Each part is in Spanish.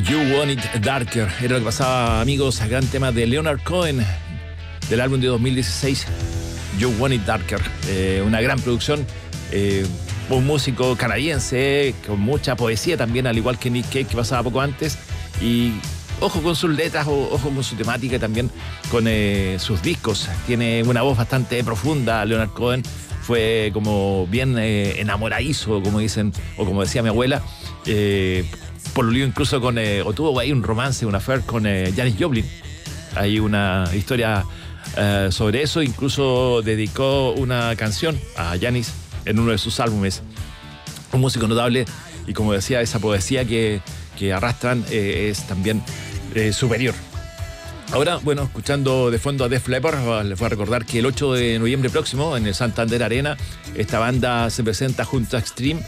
You Want It Darker era lo que pasaba, amigos, a gran tema de Leonard Cohen del álbum de 2016, You Want It Darker, una gran producción, un músico canadiense con mucha poesía también, al igual que Nick Cave, que pasaba poco antes, y ojo con sus letras, ojo con su temática y también con sus discos. Tiene una voz bastante profunda. Leonard Cohen fue como bien enamoradizo, como dicen, o como decía mi abuela, pololeó incluso con, o tuvo ahí un romance, un affair con Janis Joplin. Hay una historia sobre eso, incluso dedicó una canción a Janis en uno de sus álbumes. Un músico notable, y como decía, esa poesía que arrastran es también superior. Ahora, bueno, escuchando de fondo a Def Leppard, les voy a recordar que el 8 de noviembre próximo, en el Santander Arena, esta banda se presenta junto a Extreme.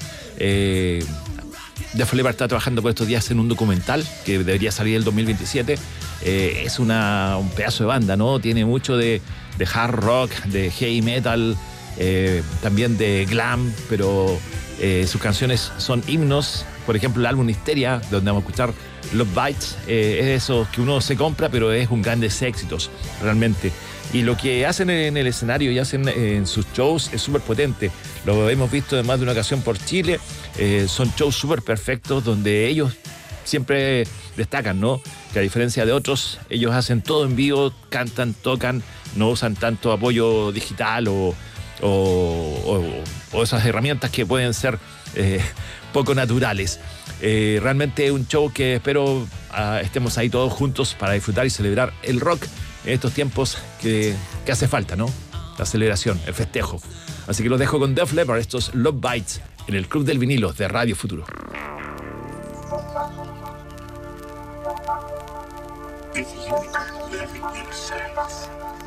Def Leppard está trabajando por estos días en un documental que debería salir el 2027. Es un pedazo de banda, ¿no? Tiene mucho de hard rock, de heavy metal, también de glam, pero sus canciones son himnos. Por ejemplo, el álbum Histeria, donde vamos a escuchar Love Bites, es eso que uno se compra, pero es un grandes éxitos, realmente. Y lo que hacen en el escenario y hacen en sus shows es súper potente. Lo hemos visto en más de una ocasión por Chile. Son shows súper perfectos donde ellos siempre destacan, ¿no? Que a diferencia de otros, ellos hacen todo en vivo, cantan, tocan, no usan tanto apoyo digital o esas herramientas que pueden ser poco naturales. Realmente un show que espero estemos ahí todos juntos para disfrutar y celebrar el rock en estos tiempos que hace falta, ¿no? La celebración, el festejo. Así que los dejo con Def Leppard, estos Love Bites, en el Club del Vinilo de Radio Futuro.